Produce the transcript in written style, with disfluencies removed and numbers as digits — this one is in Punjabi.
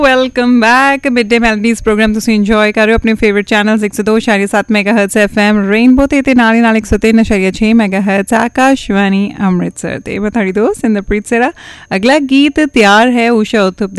Welcome back. Mid day melodies programme ਤੁਸੀਂ ਇੰਜੋਏ ਕਰ ਰਹੇ ਹੋ ਆਪਣੇ ਫੇਵਰਿਟ ਚੈਨਲਸ 102.7 ਮੈਗਾਹਰਟਜ਼ FM ਰੇਨਬੋ ਤੇ ਨਾਲ ਹੀ ਨਾਲ 103.6 ਮੈਗਾਹਰਟਜ਼ ਆਕਾਸ਼ਵਾਣੀ ਅੰਮ੍ਰਿਤਸਰ ਤੇ ਮੈਂ ਤੁਹਾਡੀ ਦੋਸਤ ਇੰਦਰਪ੍ਰੀਤ ਸਰਾ। ਅਗਲਾ ਗੀਤ ਤਿਆਰ ਹੈ ਊਸ਼ਾ ਉਥਪ